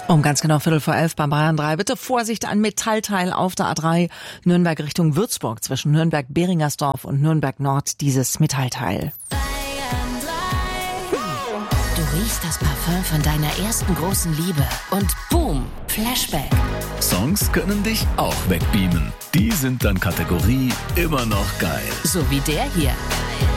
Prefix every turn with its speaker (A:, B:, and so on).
A: Um ganz genau 11:15 bei Bayern 3. Bitte Vorsicht, ein Metallteil auf der A3 Nürnberg Richtung Würzburg zwischen Nürnberg-Beringersdorf und Nürnberg-Nord, dieses Metallteil.
B: Du riechst das Parfum von deiner ersten großen Liebe und boom, Flashback.
C: Songs können dich auch wegbeamen. Die sind dann Kategorie immer noch geil.
B: So wie der hier.